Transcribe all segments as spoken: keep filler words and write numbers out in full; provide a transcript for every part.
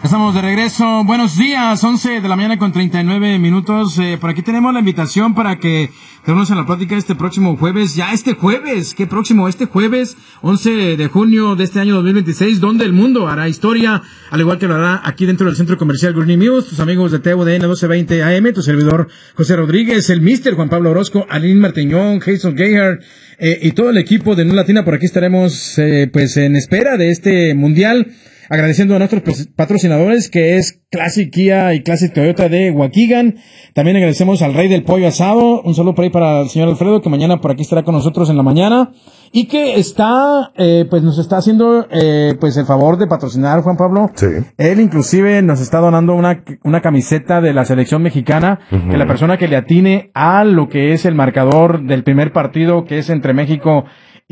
Estamos de regreso. Buenos días, once de la mañana con treinta y nueve minutos. Eh, por aquí tenemos la invitación para que tenemos en la plática este próximo jueves. Ya este jueves, ¿qué próximo? Este jueves, once de junio de este año dos mil veintiséis, donde el mundo hará historia, al igual que lo hará aquí dentro del Centro Comercial Green News. Tus amigos de T U D N doce veinte A M, tu servidor José Rodríguez, el mister Juan Pablo Orozco, Aline Martiñón, Hazel Gayhard, eh, y todo el equipo de New Latina. Por aquí estaremos, eh, pues, en espera de este mundial. Agradeciendo a nuestros patrocinadores, que es Classic Kia y Classic Toyota de Waukegan. También agradecemos al Rey del Pollo Asado. Un saludo por ahí para el señor Alfredo, que mañana por aquí estará con nosotros en la mañana. Y que está, eh, pues nos está haciendo, eh, pues el favor de patrocinar, Juan Pablo. Sí. Él inclusive nos está donando una, una camiseta de la selección mexicana, uh-huh. que la persona que le atine a lo que es el marcador del primer partido, que es entre México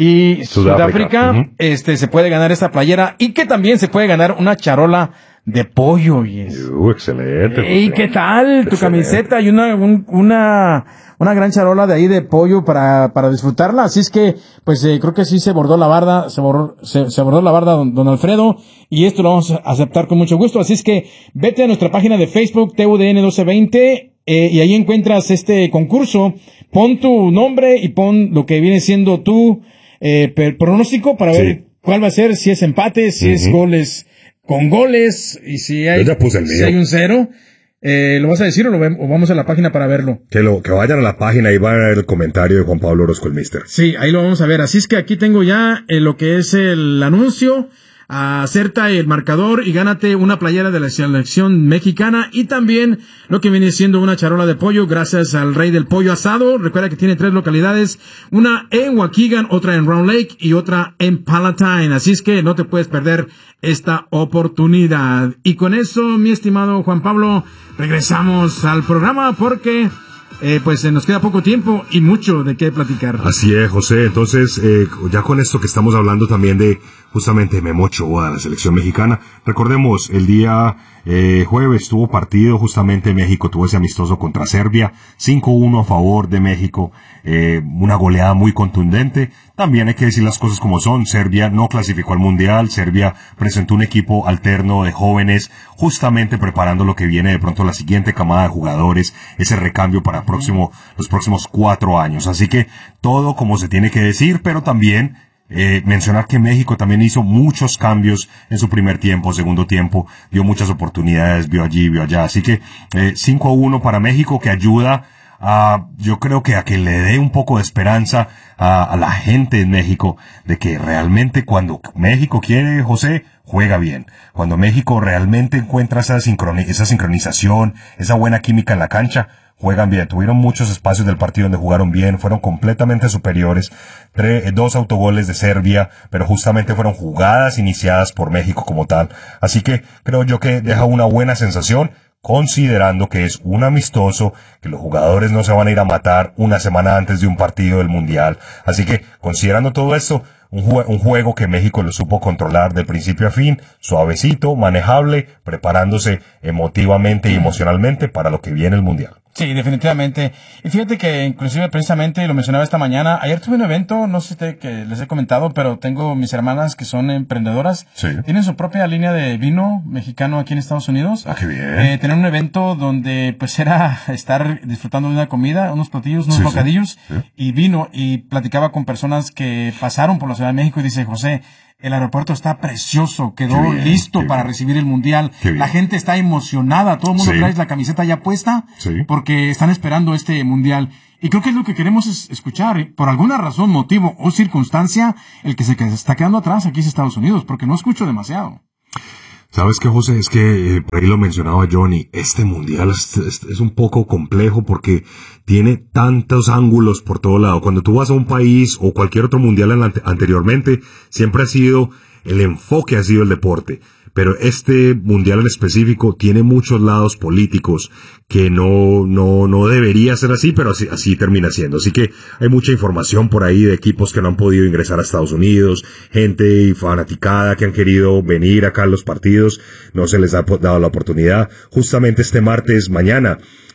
y Sudáfrica, Sudáfrica uh-huh. este, se puede ganar esta playera, y que también se puede ganar una charola de pollo. Y es. Uh, excelente. ¿Y qué tal tu excelente. Camiseta y una, un, una, una gran charola de ahí de pollo para, para disfrutarla? Así es que, pues, eh, creo que sí se bordó la barda, se bordó, se, se bordó la barda don, don Alfredo, y esto lo vamos a aceptar con mucho gusto. Así es que vete a nuestra página de Facebook, T U D N doce veinte, eh, y ahí encuentras este concurso. Pon tu nombre y pon lo que viene siendo tu Eh, pronóstico para ver sí. cuál va a ser, si es empate, si uh-huh. es goles con goles, y si hay, si hay un cero. Eh, ¿Lo vas a decir o, lo ve, o vamos a la página para verlo? Que lo que vayan a la página y van a ver el comentario de Juan Pablo Orozco, el mister. Sí, ahí lo vamos a ver. Así es que aquí tengo ya eh, lo que es el anuncio. Acerta el marcador y gánate una playera de la selección mexicana, y también lo que viene siendo una charola de pollo gracias al Rey del Pollo Asado. Recuerda que tiene tres localidades, una en Waukegan, otra en Round Lake y otra en Palatine. Así es que no te puedes perder esta oportunidad. Y con eso, mi estimado Juan Pablo, regresamos al programa porque Eh, pues eh, nos queda poco tiempo y mucho de qué platicar. Así es, José. Entonces, eh, ya con esto que estamos hablando también de justamente Memo Ochoa, la selección mexicana, recordemos, el día eh, jueves tuvo partido, justamente México tuvo ese amistoso contra Serbia, cinco uno a favor de México, eh, una goleada muy contundente. También hay que decir las cosas como son, Serbia no clasificó al Mundial, Serbia presentó un equipo alterno de jóvenes, justamente preparando lo que viene de pronto la siguiente camada de jugadores, ese recambio para próximo, los próximos cuatro años. Así que todo como se tiene que decir, pero también eh, mencionar que México también hizo muchos cambios en su primer tiempo, segundo tiempo, dio muchas oportunidades, vio allí, vio allá. Así que eh, cinco a uno para México, que ayuda a, yo creo que a que le dé un poco de esperanza a, a la gente en México, de que realmente cuando México quiere, José, juega bien. Cuando México realmente encuentra esa, sincroni- esa sincronización, esa buena química en la cancha, juegan bien. Tuvieron muchos espacios del partido donde jugaron bien, fueron completamente superiores. Tres, dos autogoles de Serbia, pero justamente fueron jugadas iniciadas por México como tal. Así que creo yo que deja una buena sensación, considerando que es un amistoso, que los jugadores no se van a ir a matar una semana antes de un partido del Mundial. Así que, considerando todo esto, un, jue- un juego que México lo supo controlar de principio a fin, suavecito, manejable, preparándose emotivamente y emocionalmente para lo que viene el Mundial. Sí, definitivamente. Y fíjate que inclusive precisamente lo mencionaba esta mañana, ayer tuve un evento, no sé si te, que les he comentado, pero tengo mis hermanas que son emprendedoras. Sí. Tienen su propia línea de vino mexicano aquí en Estados Unidos. Ah, qué bien. Eh, tener un evento donde pues era estar disfrutando de una comida, unos platillos, unos sí, bocadillos, sí, sí. y vino, y platicaba con personas que pasaron por la Ciudad de México y dice, José, el aeropuerto está precioso, quedó bien, listo para recibir el Mundial. La gente está emocionada, todo el mundo sí. trae la camiseta ya puesta sí. porque están esperando este Mundial. Y creo que es lo que queremos es escuchar. Por alguna razón, motivo o circunstancia, el que se está quedando atrás aquí es Estados Unidos, porque no escucho demasiado. ¿Sabes qué, José? Es que, eh, por ahí lo mencionaba Johnny, este mundial es, es, es un poco complejo porque tiene tantos ángulos por todo lado. Cuando tú vas a un país o cualquier otro mundial ante, anteriormente, siempre ha sido, el enfoque ha sido el deporte. Pero este mundial en específico tiene muchos lados políticos que no, no, no debería ser así, pero así, así termina siendo. Así que hay mucha información por ahí de equipos que no han podido ingresar a Estados Unidos, gente y fanaticada que han querido venir acá a los partidos, no se les ha dado la oportunidad. Justamente este martes, mañana,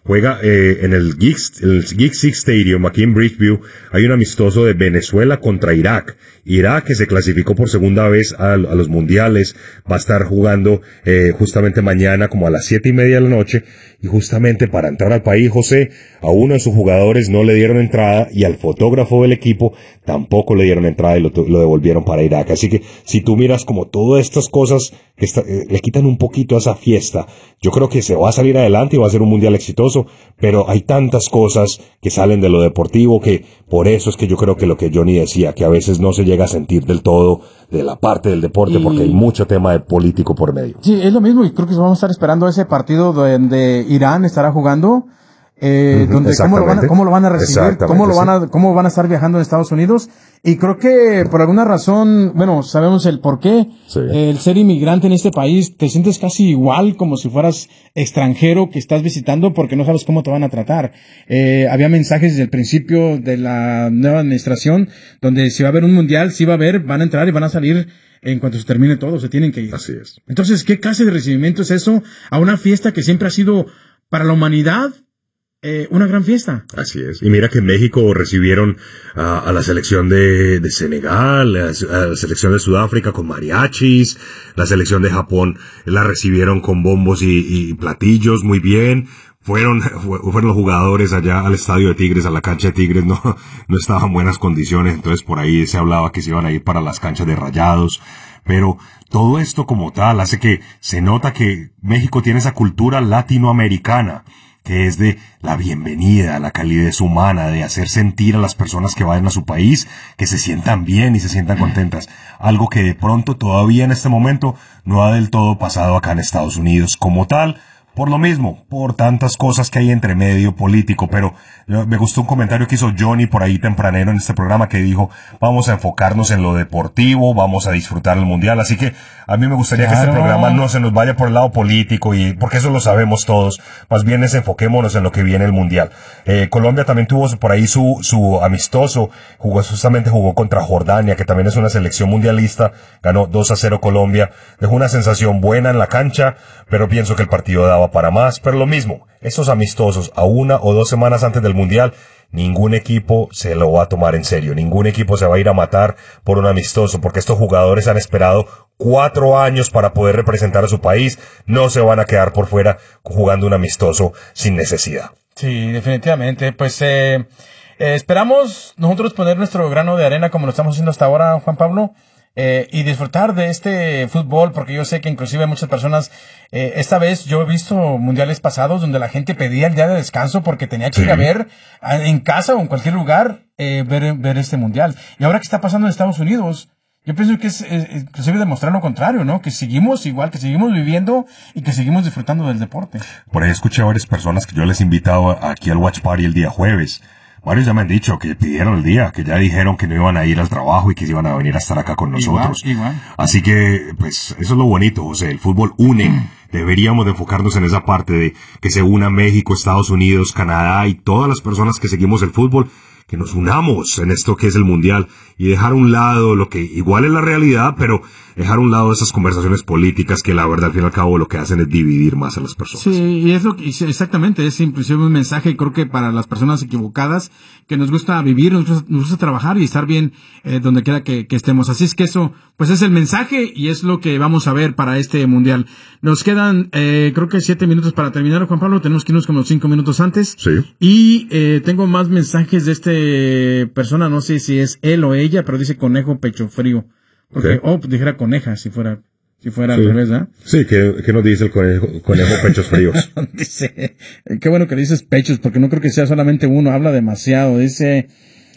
juega eh, en el Geek, el Geek Six Stadium, aquí en Bridgeview, hay un amistoso de Venezuela contra Irak. Irak, que se clasificó por segunda vez a, a los mundiales, va a estar jugando eh, justamente mañana como a las siete y media de la noche, y justamente para entrar al país, José, a uno de sus jugadores no le dieron entrada, y al fotógrafo del equipo tampoco le dieron entrada y lo, lo devolvieron para Irak. Así que si tú miras como todas estas cosas que está, eh, le quitan un poquito a esa fiesta, yo creo que se va a salir adelante y va a ser un mundial exitoso, pero hay tantas cosas que salen de lo deportivo que por eso es que yo creo que lo que Johnny decía, que a veces no se llega a sentir del todo de la parte del deporte, y porque hay mucho tema de político por medio. Sí, es lo mismo, y creo que vamos a estar esperando ese partido donde Irán estará jugando, eh, uh-huh, donde cómo lo van a, cómo lo van a recibir, cómo lo van a, cómo van a estar viajando en Estados Unidos, y creo que por alguna razón, bueno, sabemos el por qué, sí. El ser inmigrante en este país, te sientes casi igual como si fueras extranjero que estás visitando, porque no sabes cómo te van a tratar. Eh, había mensajes desde el principio de la nueva administración, donde si va a haber un mundial, si va a haber, van a entrar y van a salir en cuanto se termine todo, se tienen que ir. Así es. Entonces, ¿qué clase de recibimiento es eso a una fiesta que siempre ha sido para la humanidad eh, una gran fiesta? Así es. Y mira que en México recibieron uh, a la selección de, de Senegal, a, a la selección de Sudáfrica con mariachis, la selección de Japón la recibieron con bombos y, y platillos muy bien. Fueron, fueron los jugadores allá al estadio de Tigres, a la cancha de Tigres, no, no estaban en buenas condiciones, entonces por ahí se hablaba que se iban a ir para las canchas de Rayados, pero todo esto como tal hace que se nota que México tiene esa cultura latinoamericana, que es de la bienvenida, la calidez humana, de hacer sentir a las personas que vayan a su país, que se sientan bien y se sientan contentas. Algo que de pronto todavía en este momento no ha del todo pasado acá en Estados Unidos como tal. Por lo mismo, por tantas cosas que hay entre medio político, pero me gustó un comentario que hizo Johnny por ahí tempranero en este programa que dijo, vamos a enfocarnos en lo deportivo, vamos a disfrutar el mundial, así que a mí me gustaría claro. que este programa no se nos vaya por el lado político, y porque eso lo sabemos todos, más bien es enfoquémonos en lo que viene el mundial. Eh, Colombia también tuvo por ahí su, su amistoso, jugó justamente jugó contra Jordania, que también es una selección mundialista, ganó dos a cero Colombia, dejó una sensación buena en la cancha, pero pienso que el partido daba para más, pero lo mismo, estos amistosos a una o dos semanas antes del mundial, ningún equipo se lo va a tomar en serio, ningún equipo se va a ir a matar por un amistoso, porque estos jugadores han esperado cuatro años para poder representar a su país, no se van a quedar por fuera jugando un amistoso sin necesidad. Sí, definitivamente, pues eh, eh, esperamos nosotros poner nuestro grano de arena como lo estamos haciendo hasta ahora, Juan Pablo. Eh, y disfrutar de este fútbol, porque yo sé que inclusive muchas personas, eh, esta vez yo he visto mundiales pasados donde la gente pedía el día de descanso porque tenía que sí. ir a ver a, en casa o en cualquier lugar, eh, ver, ver este mundial. Y ahora que está pasando en Estados Unidos, yo pienso que es, es inclusive demostrar lo contrario, ¿no? Que seguimos igual, que seguimos viviendo y que seguimos disfrutando del deporte. Por ahí escuché a varias personas que yo les he invitado aquí al Watch Party el día jueves. Varios ya me han dicho que pidieron el día, que ya dijeron que no iban a ir al trabajo y que iban a venir a estar acá con nosotros. Igual, igual. Así que, pues, eso es lo bonito, José. El fútbol une. Mm. Deberíamos de enfocarnos en esa parte de que se una México, Estados Unidos, Canadá y todas las personas que seguimos el fútbol, que nos unamos en esto que es el mundial y dejar a un lado lo que igual es la realidad, pero dejar a un lado esas conversaciones políticas que la verdad al fin y al cabo lo que hacen es dividir más a las personas. Sí, y es lo que, exactamente, es inclusive un mensaje, creo que para las personas equivocadas, que nos gusta vivir, nos gusta, nos gusta trabajar y estar bien eh, donde quiera que, que estemos. Así es que eso, pues es el mensaje y es lo que vamos a ver para este mundial. Nos quedan, eh, creo que siete minutos para terminar, Juan Pablo, tenemos que irnos como cinco minutos antes. Sí. Y eh, tengo más mensajes de este persona, no sé si es él o ella, pero dice conejo pecho frío. Porque, okay. oh, dijera coneja si fuera, si fuera sí. al revés, ¿verdad? Sí, ¿qué, qué nos dice el conejo, conejo pechos fríos? Dice, qué bueno que dices pechos, porque no creo que sea solamente uno, habla demasiado. Dice,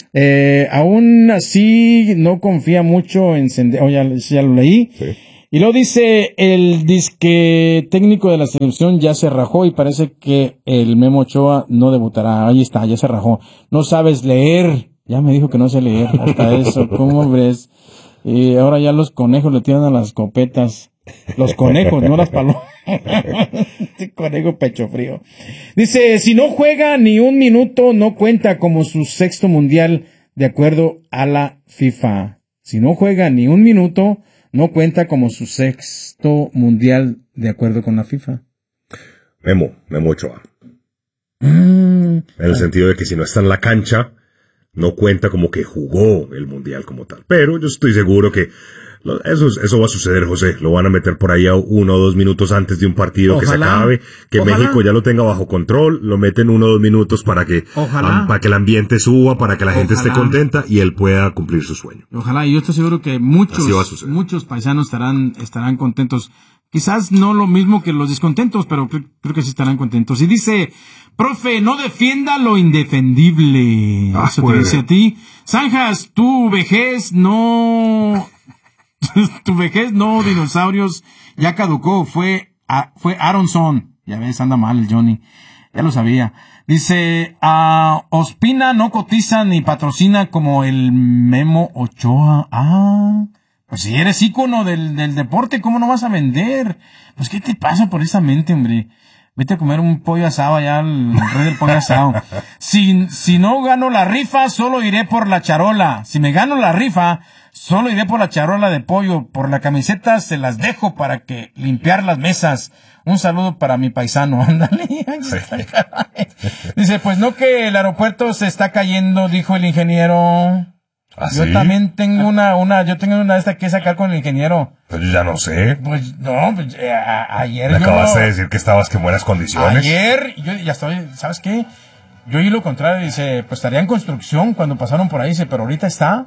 eh, aún así no confía mucho en Sendero, oh, ya, ya lo leí. Sí. Y luego dice, el disque técnico de la selección ya se rajó y parece que el Memo Ochoa no debutará. Ahí está, ya se rajó. No sabes leer. Ya me dijo que no sé leer, hasta eso, ¿cómo ves? Y ahora ya los conejos le tiran a las escopetas. Los conejos, no las palomas. Conejo pecho frío. Dice, si no juega ni un minuto, no cuenta como su sexto mundial, de acuerdo a la FIFA. Si no juega ni un minuto, no cuenta como su sexto mundial, de acuerdo con la FIFA. Memo, Memo Ochoa. Mm. En el sentido de que si no está en la cancha, no cuenta como que jugó el mundial como tal. Pero yo estoy seguro que Eso, eso va a suceder, José. Lo van a meter por ahí a uno o dos minutos antes de un partido. Ojalá, que se acabe, que ojalá. México ya lo tenga bajo control, lo meten uno o dos minutos para que, um, para que el ambiente suba, para que la gente ojalá. esté contenta y él pueda cumplir su sueño. Ojalá, y yo estoy seguro que muchos, muchos paisanos estarán, estarán contentos. Quizás no lo mismo que los descontentos, pero creo, creo que sí estarán contentos. Y dice, profe, no defienda lo indefendible. Ah, eso te dice a ti. Zanjas, tu vejez no... tu vejez no, dinosaurios, ya caducó, fue, a, fue Aronson. Ya ves, anda mal el Johnny. Ya lo sabía. Dice, a Ospina no cotiza ni patrocina como el Memo Ochoa. Ah, pues si eres ícono del, del deporte, ¿cómo no vas a vender? Pues, ¿qué te pasa por esa mente, hombre? Vete a comer un pollo asado allá, el rey del pollo asado. Si, si no gano la rifa, solo iré por la charola. Si me gano la rifa, solo iré por la charola de pollo. Por la camiseta se las dejo para que limpiar las mesas. Un saludo para mi paisano. Ándale. Dice, pues no que el aeropuerto se está cayendo, dijo el ingeniero. ¿Ah, yo sí? también tengo una, una, yo tengo una de estas que sacar con el ingeniero. Pues yo ya no sé. Pues no, pues, eh, a, ayer Me yo... acabaste de decir que estabas en buenas condiciones. Ayer, yo ya estoy, ¿sabes qué? Yo oí lo contrario, dice, pues estaría en construcción cuando pasaron por ahí, dice, pero ahorita está...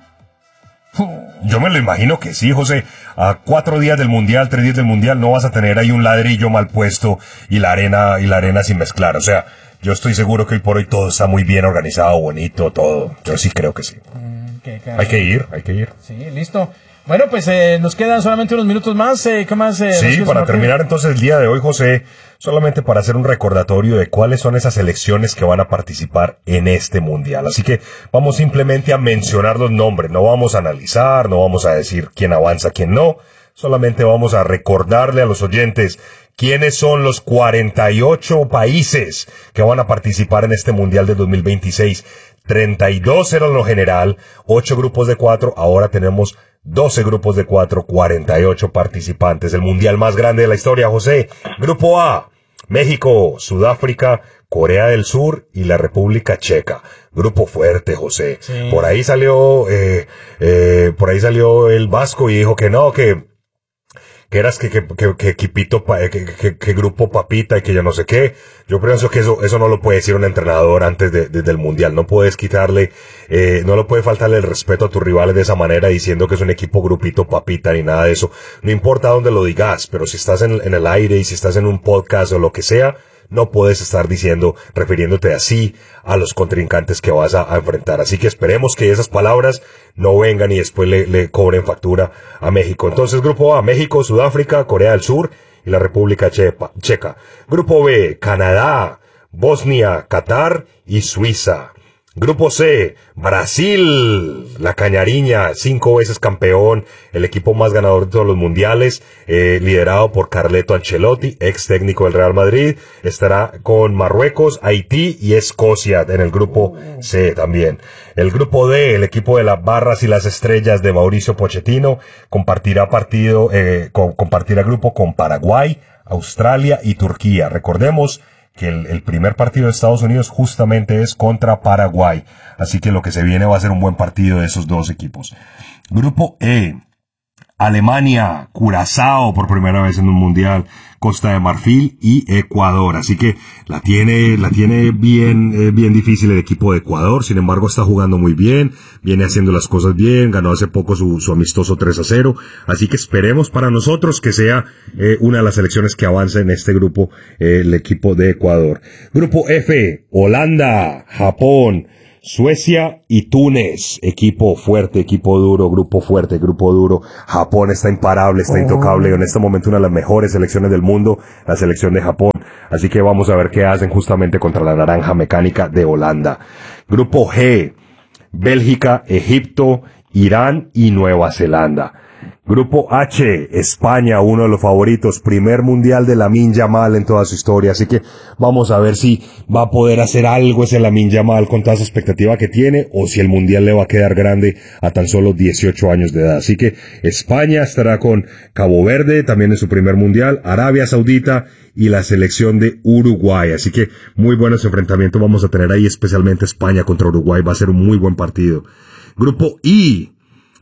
Yo me lo imagino que sí, José. A cuatro días del mundial, tres días del mundial, no vas a tener ahí un ladrillo mal puesto y la arena, y la arena sin mezclar. O sea, yo estoy seguro que hoy por hoy todo está muy bien organizado, bonito, todo. Yo sí creo que sí. Que, que, hay que ir, hay que ir. Sí, listo. Bueno, pues eh, nos quedan solamente unos minutos más. Eh, ¿Qué más? Eh, sí, para terminar entonces el día de hoy, José, solamente para hacer un recordatorio de cuáles son esas selecciones que van a participar en este mundial. Así que vamos simplemente a mencionar los nombres. No vamos a analizar, no vamos a decir quién avanza, quién no. Solamente vamos a recordarle a los oyentes quiénes son los cuarenta y ocho países que van a participar en este mundial de dos mil veintiséis. treinta y dos eran lo general, ocho grupos de cuatro, ahora tenemos doce grupos de cuatro, cuarenta y ocho participantes. El mundial más grande de la historia, José. Grupo A, México, Sudáfrica, Corea del Sur y la República Checa. Grupo fuerte, José. Sí. Por ahí salió, eh, eh, por ahí salió el Vasco y dijo que no, que que eras que, que, que, que equipito, que, que, que grupo papita y que yo no sé qué. Yo pienso que eso, eso no lo puede decir un entrenador antes de, de, del mundial. No puedes quitarle, eh, no lo puede faltarle el respeto a tus rivales de esa manera diciendo que es un equipo grupito papita ni nada de eso. No importa dónde lo digas, pero si estás en, en el aire y si estás en un podcast o lo que sea, no puedes estar diciendo, refiriéndote así a los contrincantes que vas a, a enfrentar. Así que esperemos que esas palabras no vengan y después le, le cobren factura a México. Entonces, Grupo A, México, Sudáfrica, Corea del Sur y la República Chepa, Checa. Grupo B, Canadá, Bosnia, Qatar y Suiza. Grupo C, Brasil, la Cañariña, cinco veces campeón, el equipo más ganador de todos los mundiales, eh, liderado por Carleto Ancelotti, ex técnico del Real Madrid. Estará con Marruecos, Haití y Escocia en el grupo C también. El grupo D, el equipo de las barras y las estrellas de Mauricio Pochettino, compartirá partido, eh, con, compartirá grupo con Paraguay, Australia y Turquía. Recordemos que el, el primer partido de Estados Unidos justamente es contra Paraguay. Así que lo que se viene va a ser un buen partido de esos dos equipos. Grupo E, Alemania, Curazao por primera vez en un mundial, Costa de Marfil y Ecuador. Así que la tiene, la tiene bien, eh, bien difícil el equipo de Ecuador. Sin embargo, está jugando muy bien, viene haciendo las cosas bien, ganó hace poco su, su amistoso tres a cero. Así que esperemos para nosotros que sea eh, una de las selecciones que avance en este grupo, eh, el equipo de Ecuador. Grupo F, Holanda, Japón, Suecia y Túnez. Equipo fuerte, equipo duro, grupo fuerte, grupo duro. Japón está imparable, está intocable. En este momento una de las mejores selecciones del mundo, la selección de Japón. Así que vamos a ver qué hacen justamente contra la naranja mecánica de Holanda. Grupo G, Bélgica, Egipto, Irán y Nueva Zelanda. Grupo H, España, uno de los favoritos, primer mundial de Lamine Yamal en toda su historia, así que vamos a ver si va a poder hacer algo ese Lamine Yamal con toda esa expectativa que tiene, o si el mundial le va a quedar grande a tan solo dieciocho años de edad. Así que España estará con Cabo Verde, también en su primer mundial, Arabia Saudita y la selección de Uruguay, así que muy buenos enfrentamientos vamos a tener ahí, especialmente España contra Uruguay, va a ser un muy buen partido. Grupo I,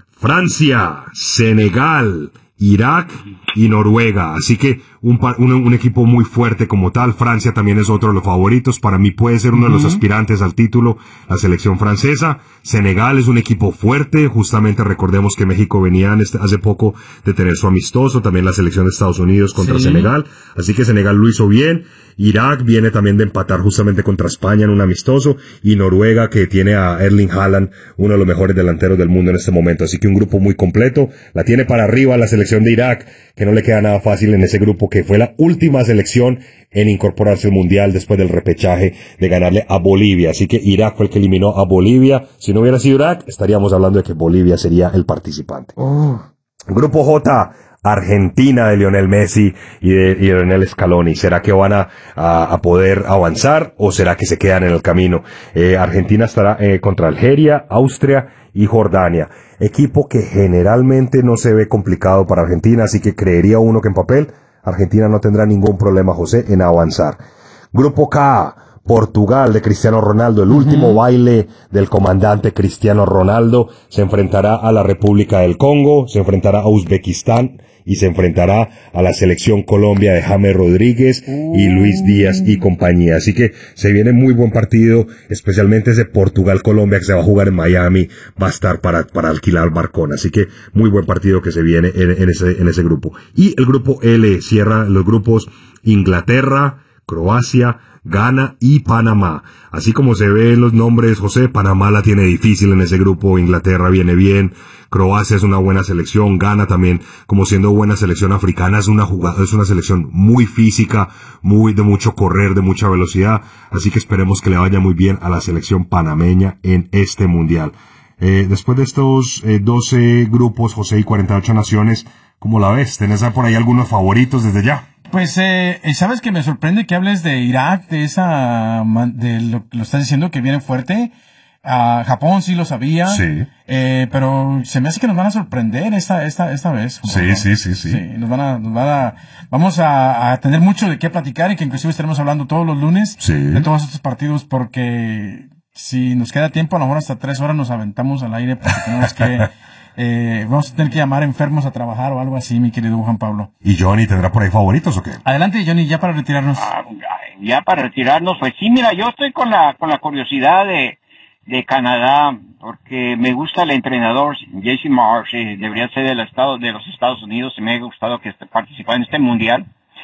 Francia, Senegal, Irak y Noruega. Así que un, un, un equipo muy fuerte como tal. Francia también es otro de los favoritos. Para mí puede ser uno uh-huh. de los aspirantes al título, la selección francesa. Senegal es un equipo fuerte. Justamente recordemos que México venía este, hace poco de tener su amistoso. También la selección de Estados Unidos contra sí. Senegal. Así que Senegal lo hizo bien. Irak viene también de empatar justamente contra España en un amistoso, y Noruega, que tiene a Erling Haaland, uno de los mejores delanteros del mundo en este momento. Así que un grupo muy completo. La tiene para arriba la selección de Irak, que no le queda nada fácil en ese grupo, que fue la última selección en incorporarse al mundial después del repechaje de ganarle a Bolivia. Así que Irak fue el que eliminó a Bolivia. Si no hubiera sido Irak, estaríamos hablando de que Bolivia sería el participante. Oh. Grupo J, Argentina de Lionel Messi y de, y de Lionel Scaloni. ¿Será que van a, a, a poder avanzar o será que se quedan en el camino? Eh, Argentina estará eh, contra Algeria, Austria y Jordania. Equipo que generalmente no se ve complicado para Argentina, así que creería uno que en papel Argentina no tendrá ningún problema, José, en avanzar. Grupo K, Portugal de Cristiano Ronaldo, el último uh-huh. baile del comandante Cristiano Ronaldo. Se enfrentará a la República del Congo, se enfrentará a Uzbekistán y se enfrentará a la selección Colombia de James Rodríguez y Luis Díaz y compañía. Así que se viene muy buen partido, especialmente ese Portugal-Colombia que se va a jugar en Miami, va a estar para, para alquilar Barcón. Así que muy buen partido que se viene en, en ese, en ese grupo. Y el grupo L cierra los grupos Inglaterra, Croacia, Ghana y Panamá. Así como se ven los nombres, José, Panamá la tiene difícil en ese grupo, Inglaterra viene bien, Croacia es una buena selección, Ghana también, como siendo buena selección africana, es una jugada, es una selección muy física, muy de mucho correr, de mucha velocidad, así que esperemos que le vaya muy bien a la selección panameña en este mundial. Eh, después de estos eh, doce grupos, José, y cuarenta y ocho naciones, ¿cómo la ves? ¿Tenés por ahí algunos favoritos desde ya? Pues, eh, sabes que me sorprende que hables de Irak, de esa, de lo que lo estás diciendo, que viene fuerte. Uh, Japón sí lo sabía. Sí. Eh, pero se me hace que nos van a sorprender esta, esta, esta vez. Sí, sí, sí, sí. Sí, nos van a, nos van a, vamos a, a tener mucho de qué platicar y que inclusive estaremos hablando todos los lunes sí. de todos estos partidos, porque si nos queda tiempo, a lo mejor hasta tres horas nos aventamos al aire porque tenemos que, Eh, vamos a tener que llamar enfermos a trabajar o algo así, mi querido Juan Pablo. ¿Y Johnny tendrá por ahí favoritos o qué? Adelante, Johnny, ya para retirarnos. Ah, ya para retirarnos, pues sí, mira, yo estoy con la con la curiosidad de, de Canadá, porque me gusta el entrenador, Jesse Marsh, eh, debería ser del estado, de los Estados Unidos, y me ha gustado que esté participando en este mundial.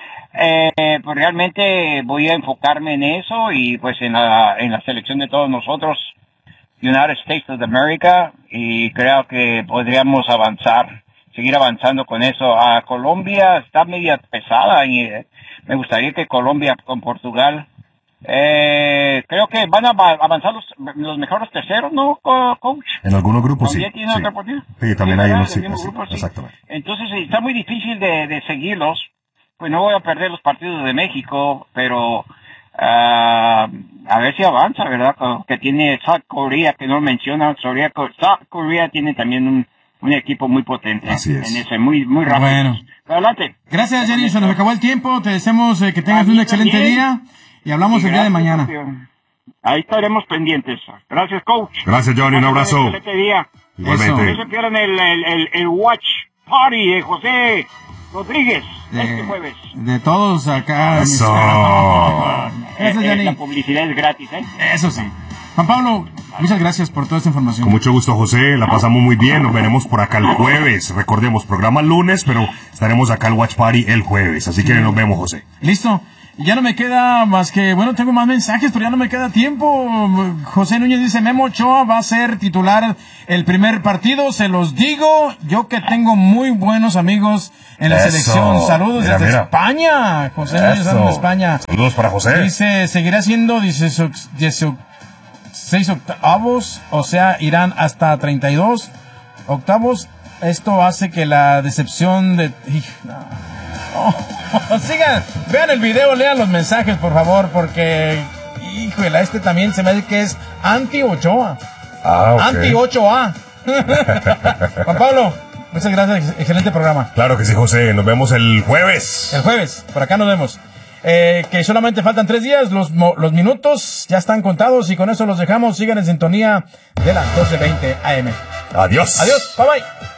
Eh, pues realmente voy a enfocarme en eso y pues en la, en la selección de todos nosotros, United States of America, y creo que podríamos avanzar, seguir avanzando con eso. A Colombia está media pesada y eh, me gustaría que Colombia con Portugal, eh, creo que van a avanzar los, los mejores terceros, ¿no, coach? En algunos grupos sí. ¿Tiene sí. otra oportunidad? Sí, también hay unos sí, sí, grupos, sí. Exactamente. Entonces está muy difícil de, de seguirlos. Pues no voy a perder los partidos de México, pero Uh, a ver si avanza, ¿verdad? Que tiene South Korea, que no menciona, South Korea tiene también un, un equipo muy potente. Así es. En ese, muy, muy rápido. Bueno. Adelante. Gracias, Jenny, se nos acabó el tiempo, te deseamos eh, que tengas un excelente también. día y hablamos y el día de mañana. Campeón. Ahí estaremos pendientes. Gracias, coach. Gracias, Johnny, un abrazo. Un excelente día. Igualmente. No se pierdan el, el, el, el Watch Party de José Rodríguez de, este jueves. De todos acá. Eso. Gracias, Johnny. La publicidad es gratis, ¿eh? Eso sí. Juan Pablo, muchas gracias por toda esta información. Con mucho gusto, José. La pasamos muy bien. Nos veremos por acá el jueves. Recordemos, programa el lunes, pero estaremos acá al Watch Party el jueves. Así que nos vemos, José. Listo. Ya no me queda más que, bueno, tengo más mensajes, pero ya no me queda tiempo. José Núñez dice, Memo Ochoa va a ser titular el primer partido, se los digo, yo que tengo muy buenos amigos en la Eso. selección. Saludos mira, desde mira. España. José Núñez de España. Saludos para José. Dice, seguirá siendo dieciséis octavos, o sea, irán hasta treinta y dos octavos esto hace que la decepción de... No, no. Sigan, vean el video, lean los mensajes, por favor, porque, híjole, este también se me hace que es anti-Ochoa. Ah, okay. Anti-Ochoa. Juan Pablo, muchas gracias, excelente programa. Claro que sí, José, nos vemos el jueves. El jueves, por acá nos vemos. Eh, que solamente faltan tres días, los, los minutos ya están contados y con eso los dejamos. Sigan en sintonía de las doce veinte A M. Adiós. Adiós, bye bye.